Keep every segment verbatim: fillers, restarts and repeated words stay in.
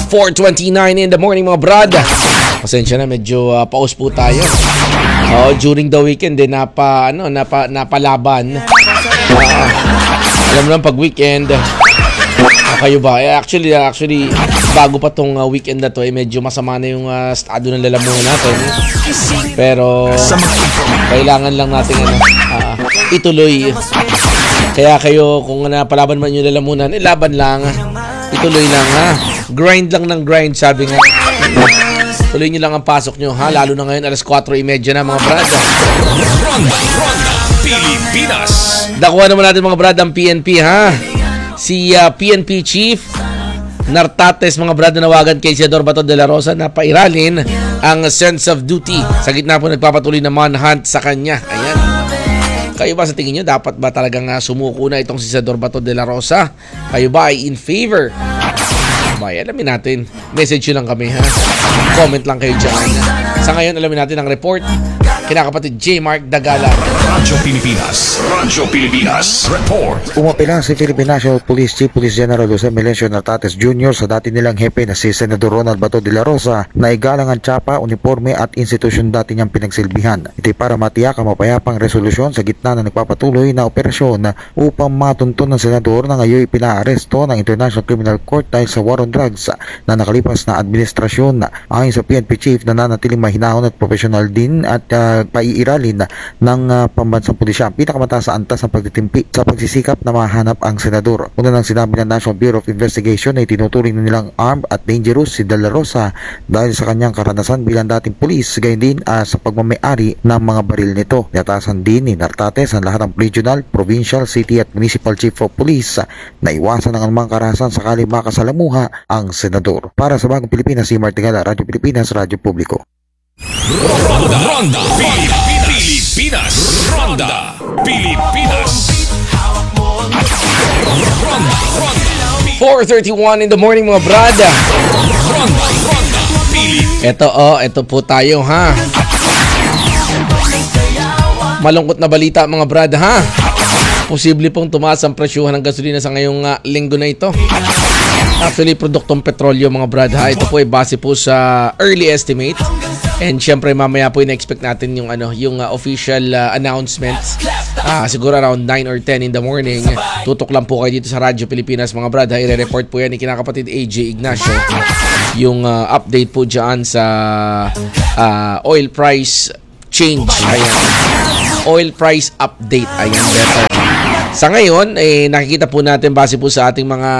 four twenty-nine in the morning mga brad. Pasensya na, medyo uh, paus po tayo. Oh, during the weekend din napa ano, napa napalaban. Uh, alam mo lang pag weekend. Uh, kayo ba? Eh, actually actually bago pa tong uh, weekend na to, eh, medyo masama na yung uh, estado ng lalamunan natin. Pero kailangan lang natin ano, uh, ituloy. Kaya kayo kung napalaban man yung lalamunan, eh, laban lang. Ituloy lang ha. Grind lang ng grind, sabi nga. Tuloy nyo lang ang pasok nyo ha. Lalo na ngayon alas kwatro thirty na mga brad. Ronda, Ronda, Pilipinas. Dakuha naman natin mga brad ang P N P ha. Si uh, P N P Chief Nartates mga brad na nawagan kay Isidore Bato de la Rosa na pairalin ang sense of duty. Sa gitna po nagpapatuloy na manhunt sa kanya. Ayan. Kayo ba sa tingin nyo, dapat ba talagang uh, sumuko na itong si Isidore Bato de la Rosa? Kayo ba ay in favor? Bay, alamin natin. Message nyo lang kami ha. Comment lang kayo dyan. Sa ngayon, alamin natin ang report. Kinakapatid J. Mark Dagala. Radyo Pilipinas. Radyo Pilipinas. Report. Umapila si Philippine National Police Chief Police General Jose Melencio Nartates Junior sa dati nilang hepe na si Senador Ronald Bato de la Rosa na igalang ang tsapa, uniforme at institusyon dati niyang pinagsilbihan. Ito'y para matiyak ang mapayapang resolusyon sa gitna ng nagpapatuloy na operasyon upang matunton ng senador na ngayon pinaaresto ng International Criminal Court dahil sa war on drugs na nakalipas na administrasyon. Ayon sa P N P Chief, nananatiling mahinahon at professional din at uh, paiiralin ng uh, pambansang pulisya ang pinakamataas sa antas ng pagtitimpi sa pagsisikap na mahanap ang senador. Una nang sinabi ng National Bureau of Investigation na itinuturing na nilang armed at dangerous si De La Rosa dahil sa kanyang karanasan bilang dating pulis, gayon din uh, sa pagmamayari ng mga baril nito. Natasan din ni Nartates ang lahat ng regional, provincial, city at municipal chief of police uh, na iwasan ng anumang karahasan sakali makasalamuha ang senador. Para sa Bagong Pilipinas, si Martigala, Radyo Pilipinas, Radyo Publiko. Ronda, Ronda, Pilipinas. Ronda, Pilipinas. Ronda, Ronda. four thirty-one in the morning mga brad. Ronda, Ronda, Pilipinas. Ito oh, ito po tayo ha. Malungkot na balita mga brad ha. Posible pong tumaas ang presyuhan ng gasolina sa ngayong uh, linggo na ito. Actually, produktong petrolyo mga brad ha. Ito po ay base po sa early estimate. And syempre mamaya po ina-expect natin yung ano, yung uh, official uh, announcements. Ah, siguro around nine or ten in the morning. Tutok lang po kayo dito sa Radyo Pilipinas mga brad. Ha, i-report po yan ni kinakapatid A J Ignacio. Yung uh, update po diyan sa uh, oil price change. Ayan. Oil price update. Ayan, better. Sa ngayon, eh, nakikita po natin base po sa ating mga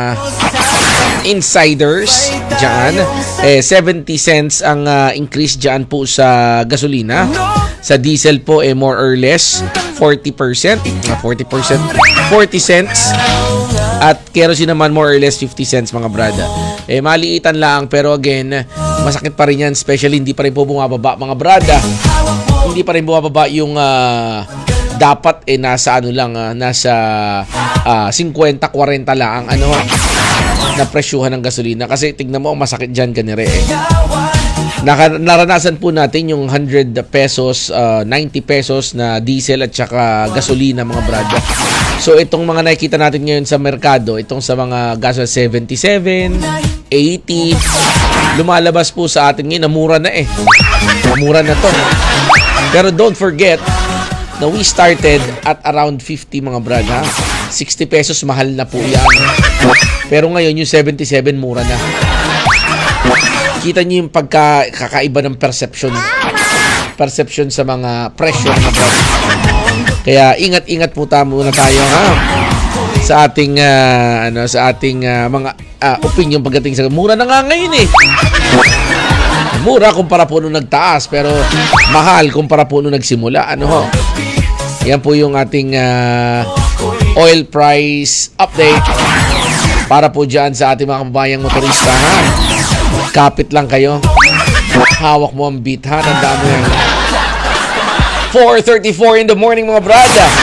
insiders dyan, eh, seventy cents ang uh, increase dyan po sa gasolina. Sa diesel po, eh, more or less forty percent, forty percent, forty cents. At kerosene naman more or less fifty cents mga brada. Eh, maliitan lang, pero again, masakit pa rin yan, especially hindi pa rin po bumababa mga brada. Hindi pa rin bumababa yung uh, dapat eh nasa ano lang, uh, nasa uh, fifty forty lang ang ano na presyuhan ng gasolina. Kasi tignan mo, ang masakit dyan ganire eh. Naka, naranasan po natin yung one hundred pesos, uh, ninety pesos na diesel at saka gasolina mga brada. So itong mga nakikita natin ngayon sa merkado, itong sa mga gaso seventy-seven, eighty, lumalabas po sa atin ngayon na mura na eh. Mura na to. Pero don't forget na we started at around fifty mga brad ha. sixty pesos mahal na po yan. Pero ngayon yung seventy-seven mura na. Kita niyo yung pagka kakaiba ng perception. Perception sa mga presyo mga brad. Kaya ingat-ingat po tayo muna tayo ha. Sa ating uh, ano sa ating uh, mga uh, opinion pagdating sa mura na nga ngayon eh. Mura kumpara po nung nagtaas pero mahal kumpara po nung nagsimula. Ano ho? Yan po yung ating uh, oil price update para po dyan sa ating mga kababayang motorista ha. Kapit lang kayo. Hawak mo ang beat ha. Tandaan mo yan. four thirty-four in the morning mga brada.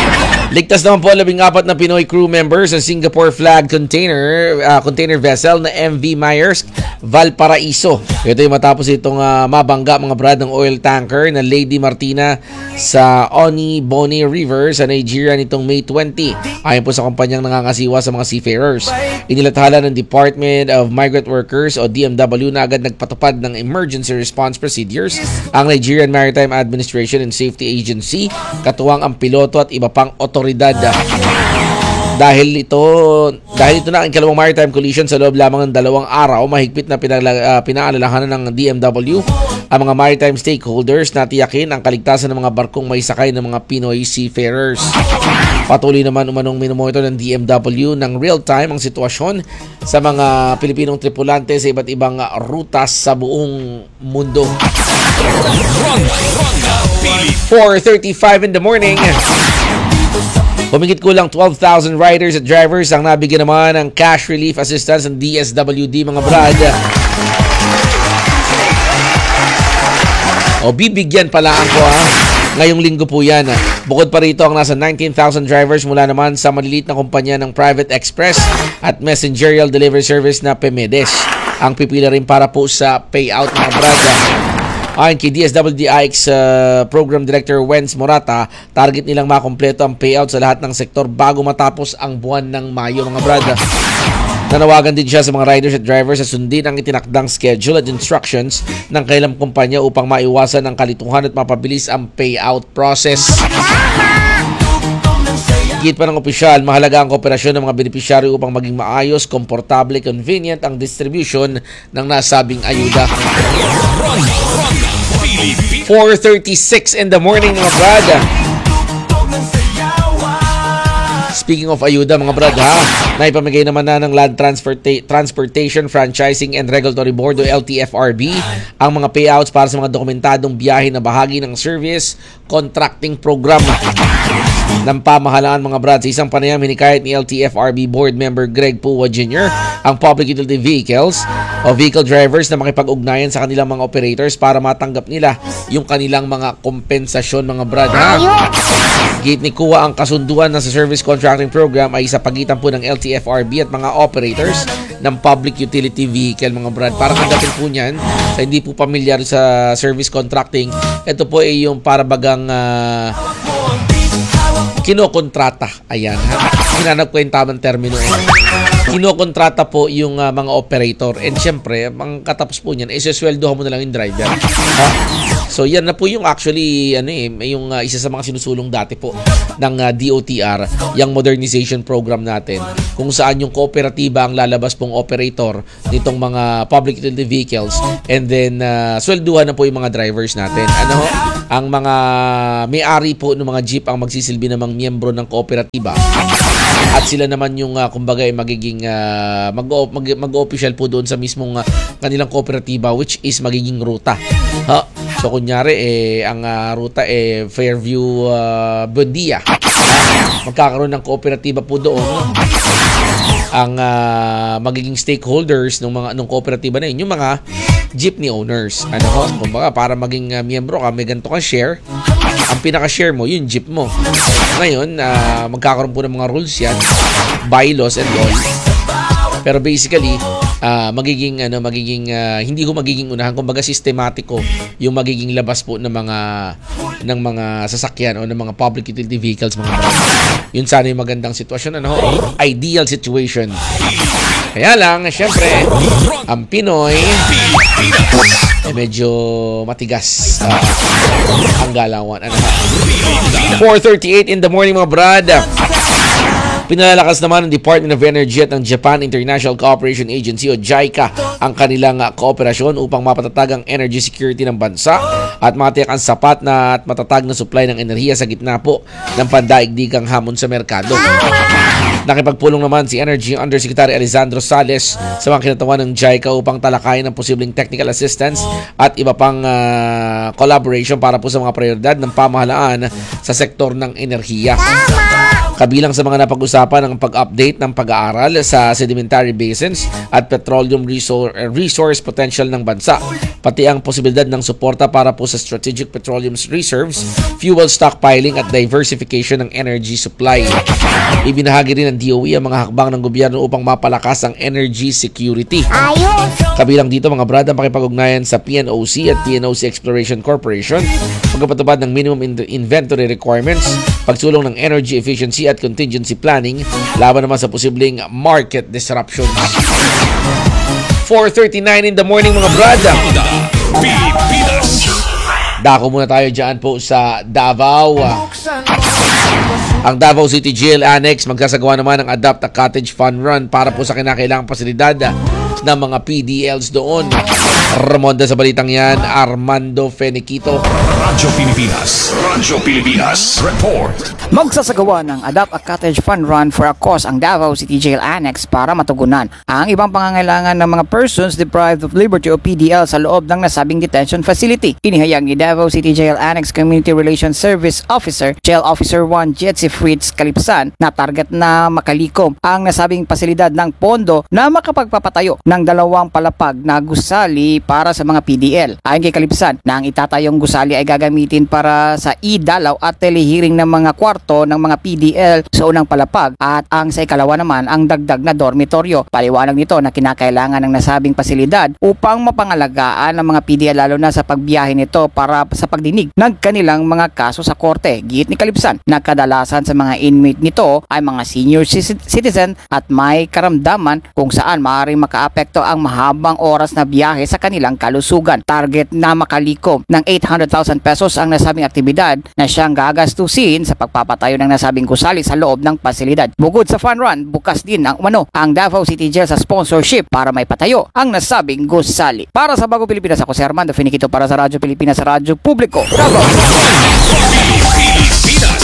Ligtas naman po labing apat na Pinoy crew members sa Singapore flag container uh, container vessel na M V Myers Valparaiso. Ito yung matapos itong uh, mabangga mga brad ng oil tanker na Lady Martina sa Oni Boni River sa Nigeria nitong May twentieth. Ayon po sa kumpanyang nangangasiwa sa mga seafarers. Inilathala ng Department of Migrant Workers o D M W na agad nagpatupad ng emergency response procedures ang Nigerian Maritime Administration and Safety Agency, katuwang ang piloto at iba pang otoridad. Dahil ito dahil ito na ang ikalawang maritime collision sa loob lamang ng dalawang araw, mahigpit na pinala, uh, pinaalalahanan ng D M W ang mga maritime stakeholders na tiyakin ang kaligtasan ng mga barkong may sakay ng mga Pinoy seafarers. Patuloy naman umanong minomonitor ng D M W ng real-time ang sitwasyon sa mga Pilipinong tripulante sa iba't ibang rutas sa buong mundo. Ronda, Ronda, Pilipin. four thirty-five in the morning. Humigit kulang twelve thousand riders at drivers ang nabigyan naman ng cash relief assistance ng D S W D mga brad. O bibigyan pala ako ha. Ngayong linggo po yan. Bukod pa rito ang nasa nineteen thousand drivers mula naman sa maliliit na kumpanya ng Private Express at Messengerial Delivery Service na Pemedes. Ang pipila rin para po sa payout mga brad. Ayon kay D S W D I X uh, Program Director Wenz Morata, target nilang makompleto ang payout sa lahat ng sektor bago matapos ang buwan ng Mayo mga brada. Nanawagan din siya sa mga riders at drivers sa sundin ang itinakdang schedule at instructions ng kailang kumpanya upang maiwasan ang kalituhan at mapabilis ang payout process. Higit pa ng opisyal, mahalaga ang kooperasyon ng mga benepisyaryo upang maging maayos, komportable, convenient ang distribution ng nasabing ayuda. Ronda, Ronda, Pilipin. four thirty-six in the morning mga brad. Speaking of ayuda mga brad ha, naipamigay naman na ng Land Transporta- Transportation Franchising and Regulatory Board o L T F R B ang mga payouts para sa mga dokumentadong biyahe na bahagi ng service contracting program ng pamahalaan mga brad. Sa isang panayam, hinikayat ni L T F R B Board Member Greg Puwa Junior ang public utility vehicles o vehicle drivers na makipag-ugnayan sa kanilang mga operators para matanggap nila yung kanilang mga kompensasyon mga brad ha. Gate ni Kuwa ang kasunduan na sa service contracting program ay sa pagitan po ng L T F R B at mga operators ng public utility vehicle mga brad. Para tanggapin po niyan, sa hindi po pamilyar sa service contracting, ito po ay yung para bagang uh, kinokontrata. Ayan ha. Hinanap ko yung tamang termino eh. Kinokontrata po yung uh, mga operator, and syempre ang katapos po niyan isesweldohan mo na lang yung driver. Ha? So yan na po yung actually ano eh, yung uh, isa sa mga sinusulong dati po ng uh, D O T R, yung modernization program natin, kung saan yung kooperatiba ang lalabas pong operator nitong mga public utility vehicles, and then uh, swelduhan na po yung mga drivers natin. Ano ho? Ang mga may-ari po ng mga jeep ang magsisilbi namang miyembro ng kooperatiba. At sila naman yung uh, kumbaga ay magiging uh, mag, mag, mag-official po doon sa mismong uh, kanilang kooperatiba, which is magiging ruta. Ha? So kunyari eh ang uh, ruta eh Fairview uh, Buendia. Magkakaroon ng kooperatiba po doon. Ang uh, magiging stakeholders ng mga ng kooperatiba na yun, yung mga jeepney owners. Ano ho? Kumbaga para maging uh, miyembro ka, may ganito kang share. Ang pinaka-share mo, yung jeep mo. Ngayon, uh, magkakaroon po ng mga rules yan, bylaws and all. Pero basically, uh, magiging ano, magiging uh, hindi ko magiging unahan, kumbaga sistematiko yung magiging labas po ng mga ng mga sasakyan o ng mga public utility vehicles mga brad. Yun sana yung magandang sitwasyon, ano, ideal situation. Kaya lang, syempre, ang Pinoy eh, medyo matigas uh, ang galawan. Ano, four thirty-eight in the morning mga brad. Pinalalakas naman ng Department of Energy at ng Japan International Cooperation Agency o JICA ang kanilang kooperasyon upang mapatatag ang energy security ng bansa at matiyak ang sapat na at matatag na supply ng enerhiya sa gitna po ng pandaigdigang hamon sa merkado. Nakipagpulong naman si Energy Undersecretary Alessandro Sales sa mga kinatawan ng JICA upang talakayin ang posibleng technical assistance at iba pang uh, collaboration para po sa mga prioridad ng pamahalaan sa sektor ng enerhiya. Kabilang sa mga napag-usapan ang pag-update ng pag-aaral sa sedimentary basins at petroleum resource, resource potential ng bansa, pati ang posibilidad ng suporta para po sa strategic petroleum reserves, fuel stockpiling at diversification ng energy supply. Ibinahagi rin ng D O E ang mga hakbang ng gobyerno upang mapalakas ang energy security. Kabilang dito mga brad ang pakipag-ugnayan sa P N O C at P N O C Exploration Corporation, pagpapatupad ng minimum in- inventory requirements, pagsulong ng energy efficiency at contingency planning laban naman sa posibleng market disruptions. four thirty-nine in the morning mga brad. Ronda Pilipinas. Dako muna tayo dyan po sa Davao. Ang Davao City Jail Annex magsasagawa naman ng Adopt a Cottage Fun Run para po sa kinakailangang pasilidad ng mga P D Ls doon. Ramonda sa balitang yan, Armando Feniquito. Radyo Pilipinas. Radyo Pilipinas. Report. Magsasagawa ng Adopt a Cottage Fun Run for a cause ang Davao City Jail Annex para matugunan ang ibang pangangailangan ng mga persons deprived of liberty o P D L sa loob ng nasabing detention facility. Inihayag ni Davao City Jail Annex Community Relations Service Officer, Jail Officer one Jetsi Fritz Kalipsan, na target na makalikom ang nasabing pasilidad ng pondo na makapagpapatayo ng dalawang palapag na gusali para sa mga P D L. Ayon kay Kalipsan, na ang itatayong gusali ay gagamitin para sa i-dalaw at telehearing ng mga kwarto ng mga P D L sa unang palapag at ang sa ikalawa naman ang dagdag na dormitoryo. Paliwanag nito na kinakailangan ng nasabing pasilidad upang mapangalagaan ng mga P D L lalo na sa pagbiyahe nito para sa pagdinig ng kanilang mga kaso sa korte. Giit ni Kalipsan na kadalasan sa mga inmate nito ay mga senior citizen at may karamdaman kung saan maaaring makaapekto ang mahabang oras na biyahe sa kanilang kalusugan. Target na makalikom ng eight hundred thousand pesos ang nasabing aktibidad na siyang gagastusin sa pagpapatayo ng nasabing gusali sa loob ng pasilidad. Bukod sa fun run, bukas din ang umano ang Davao City Jail sa sponsorship para may patayo ang nasabing gusali. Para sa Bagong Pilipinas, ako si Armando Finiquito para sa Radyo Pilipinas, sa Radyo Publiko. Davao. Pilipinas.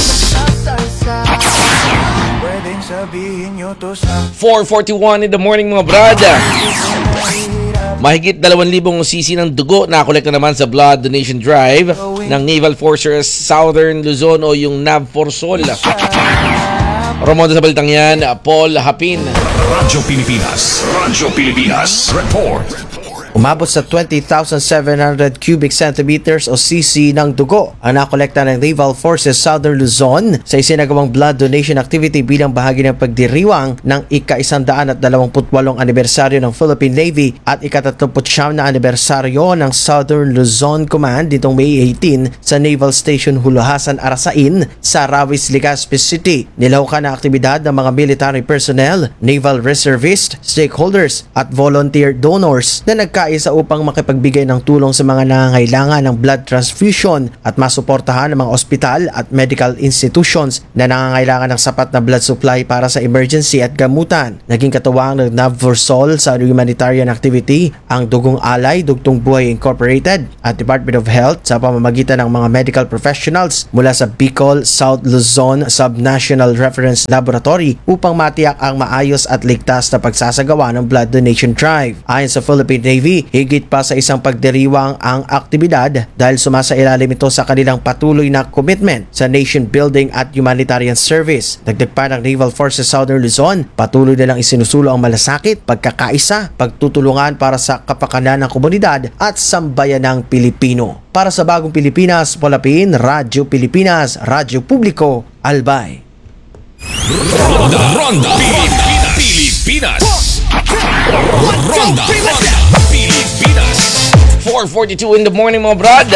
four forty-one in the morning mga brad. Mahigit dalawang libong sisi ng dugo na kolekta naman sa blood donation drive ng Naval Forces Southern Luzon o yung NAVFORSOL. Ramonda sa balitang yan, Paul Hapin. Radyo Pilipinas. Radyo Pilipinas. Report. Umabot sa twenty thousand seven hundred cubic centimeters o C C ng dugo ang nakolekta ng Naval Forces Southern Luzon sa isinagawang blood donation activity bilang bahagi ng pagdiriwang ng ika-isandaan at dalawamput walong anibersaryo ng Philippine Navy at ika-tatlumput siyam na anibersaryo ng Southern Luzon Command nitong May eighteen sa Naval Station Huluhasan, Arasain sa Rawis, Legazpi City. Nilahukan ang aktibidad ng mga military personnel, naval reservist, stakeholders at volunteer donors na nagka isa upang makipagbigay ng tulong sa mga nangangailangan ng blood transfusion at masuportahan ng mga ospital at medical institutions na nangangailangan ng sapat na blood supply para sa emergency at gamutan. Naging katuwang ng NAVFORSOL sa humanitarian activity ang Dugong Alay, Dugtong Buhay Incorporated at Department of Health sa pamamagitan ng mga medical professionals mula sa Bicol, South Luzon Subnational Reference Laboratory upang matiyak ang maayos at ligtas na pagsasagawa ng blood donation drive. Ayon sa Philippine Navy, higit pa sa isang pagdiriwang ang aktibidad dahil sumasailalim ito sa kanilang patuloy na commitment sa nation building at humanitarian service. Dagdag pa ng Naval Forces Southern Luzon, patuloy nilang isinusulo ang malasakit, pagkakaisa, pagtutulungan para sa kapakanan ng komunidad at sambayanang Pilipino. Para sa Bagong Pilipinas, Polapin, Radyo Pilipinas, Radyo Publiko, Albay. Ronda Ronda Pilipinas. Pilipinas. Ronda Ronda Pilipinas. four forty-two in the morning mga brad.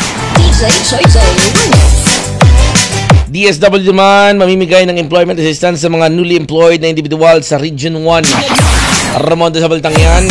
D S W naman mamimigay ng employment assistance sa mga newly employed na individual sa Region one. Ramonda sa balitang yan,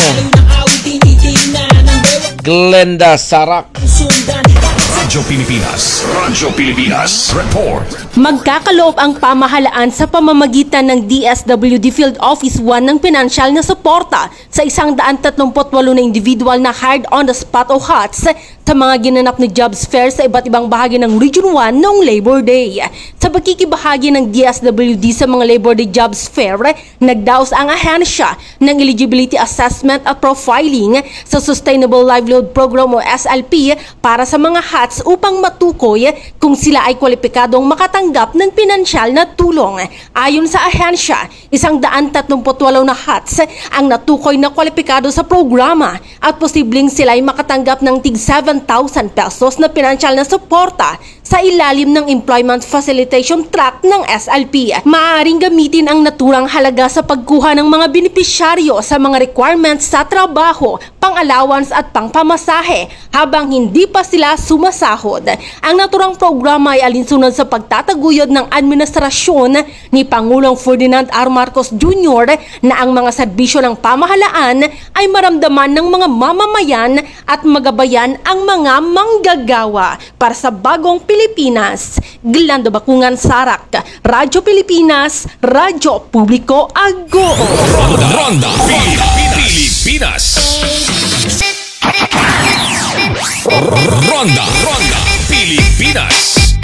Glenda Sarak. Radyo Pilipinas. Radyo Pilipinas. Report. Magkakaloob ang pamahalaan sa pamamagitan ng D S W D Field Office one ng pinansyal na suporta sa isang daan tatlumput walo na individual na hired on the spot o H O T S sa mga ginanap na jobs fair sa iba't ibang bahagi ng Region one noong Labor Day. Sa pagkikibahagi ng D S W D sa mga Labor Day jobs fair, nagdaos ang ahensya ng Eligibility Assessment at Profiling sa Sustainable Livelihood Program o S L P para sa mga H O T S upang matukoy kung sila ay kwalipikadong makatanggap makatanggap ng pinansyal na tulong. Ayon sa ahensya, isang daan tatlumput walo na huts ang natukoy na kwalipikado sa programa at posibleng sila'y makatanggap ng tig seven thousand pesos na pinansyal na suporta sa ilalim ng Employment Facilitation Track ng S L P. Maaaring gamitin ang naturang halaga sa pagkuha ng mga benepisyaryo sa mga requirements sa trabaho, pang-allowance at pangpamasahe habang hindi pa sila sumasahod. Ang naturang programa ay alinsunod sa pagtataguyod ng administrasyon ni Pangulong Ferdinand R. Marcos Junior na ang mga serbisyo ng pamahalaan ay maramdaman ng mga mamamayan at magabayan ang mga manggagawa. Para sa Bagong Pilipinas, Glando Bakungan Sarak, Radyo Pilipinas, Radyo Publiko Agoo. Ronda, Ronda, Pilipinas. Ronda, Ronda, Pilipinas.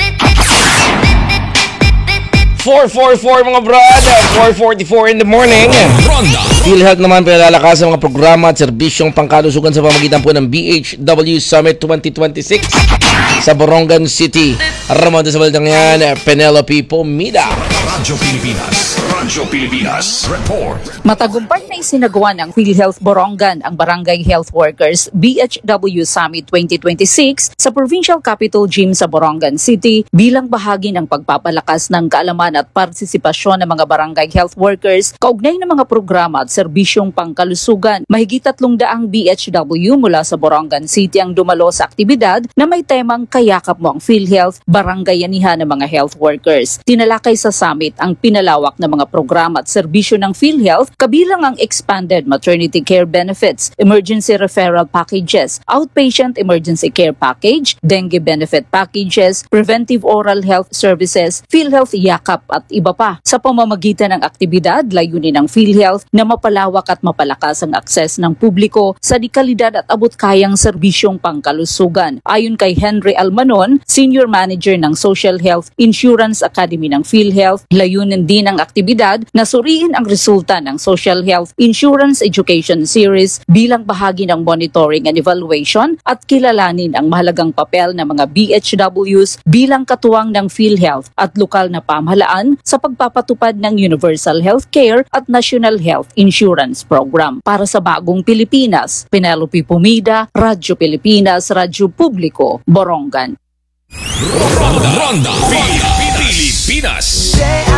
four forty-four mga brad, four forty-four in the morning. Ronda. PhilHealth naman pinalalakas ang mga programa at serbisyong pangkalusugan sa pamagitan po ng B H W Summit twenty twenty-six sa Borongan City. Ramon sa balitang yan, Penelope Pomida. Radyo Pilipinas. Radyo Pilipinas. Report. Matagumpay na isinagawa ng PhilHealth Borongan ang Barangay Health Workers B H W Summit twenty twenty-six sa Provincial Capitol Gym sa Borongan City bilang bahagi ng pagpapalakas ng kaalaman at partisipasyon ng mga barangay health workers kaugnay ng mga programa at serbisyong pangkalusugan. Mahigit tatlong daang B H W mula sa Borongan City ang dumalo sa aktibidad na may temang Kayakap Mo ang PhilHealth, barangayanihan ng mga health workers. Tinalakay sa summit ang pinalawak na mga programa at serbisyo ng PhilHealth kabilang ang expanded maternity care benefits, emergency referral packages, outpatient emergency care package, dengue benefit packages, preventive oral health services, PhilHealth Yakap at iba pa. Sa pamamagitan ng aktibidad, layunin ng PhilHealth na mapalawak at mapalakas ang akses ng publiko sa dekalidad at abot-kayang serbisyong pangkalusugan. Ayon kay Henry Almanon, Senior Manager ng Social Health Insurance Academy ng PhilHealth, layunin din ang aktibidad na suriin ang resulta ng Social Health Insurance Education Series bilang bahagi ng monitoring and evaluation at kilalanin ang mahalagang papel ng mga B H Ws bilang katuwang ng PhilHealth at lokal na pamahalaan sa pagpapatupad ng Universal Health Care at National Health Insurance Program. Para sa Bagong Pilipinas, Penelope Pomida, Radyo Pilipinas, Radyo Publiko, Borongan. Ronda, Ronda, Pilipinas.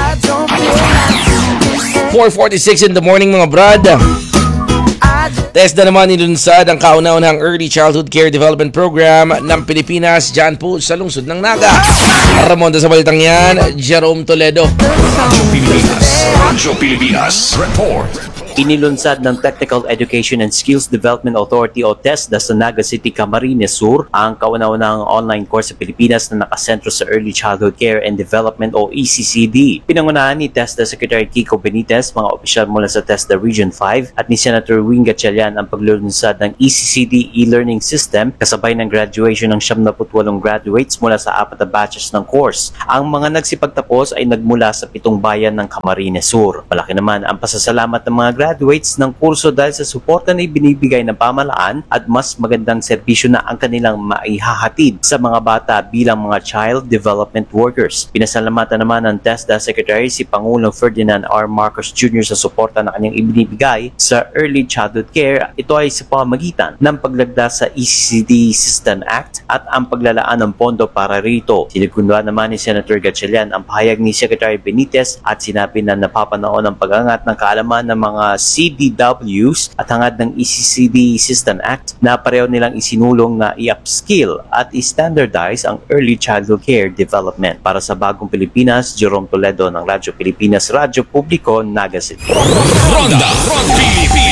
four forty-six in the morning mga brad. TESDA naman nilunsad ang kauna-unahang Early Childhood Care Development Program ng Pilipinas dyan po sa lungsod ng Naga. Ramon sa balitang yan, Jerome Toledo. Radyo Pilipinas. Radyo Pilipinas. Report. Inilunsad ng Technical Education and Skills Development Authority o TESDA sa Naga City, Camarines Sur ang kauna-unahang online course sa Pilipinas na nakasentro sa Early Childhood Care and Development o E C C D. Pinangunahan ni TESDA Secretary Kiko Benitez, mga opisyal mula sa TESDA Region five at ni Senator Wing Gatchalian ang paglulunsad ng E C C D e-learning system kasabay ng graduation ng seventy-eight graduates mula sa apat na batches ng course. Ang mga nagsipagtapos ay nagmula sa pitong bayan ng Camarines Sur. Malaki naman ang pasasalamat ng mga graduates ng kurso dahil sa suporta na ibinibigay ng pamahalaan at mas magandang serbisyo na ang kanilang maihahatid sa mga bata bilang mga child development workers. Pinasalamatan naman ng TESDA Secretary si Pangulong Ferdinand R. Marcos Junior sa suporta na kanyang ibinibigay sa Early Childhood Care. Ito ay sa pamamagitan ng paglagda sa E C C D System Act at ang paglalaan ng pondo para rito. Sinigunduhan naman ni Senator Gatchalian ang pahayag ni Secretary Benitez at sinabi na napapanaon ang pag-angat ng kaalaman ng mga C D Ws at hangad ng E C C D System Act na pareho nilang isinulong na i-upskill at i-standardize ang early childhood care development. Para sa Bagong Pilipinas, Jerome Toledo ng Radyo Pilipinas, Radyo Publiko, Naga City. Ronda, Ronda, Pilipinas.